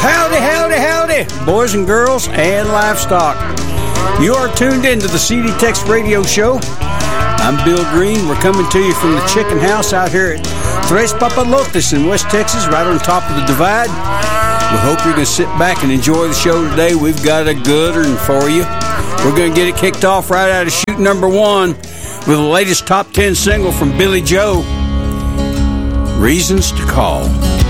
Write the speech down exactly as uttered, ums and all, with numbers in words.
Howdy, howdy, howdy, boys and girls and livestock. You are tuned into the C D Tex Radio Show. I'm Bill Green. We're coming to you from the chicken house out here at Tres Papalotes in West Texas, right on top of the divide. We hope you're going to sit back and enjoy the show today. We've got a good one for you. We're going to get it kicked off right out of shoot number one with the latest top ten single from Billy Joe, Reasons to Call.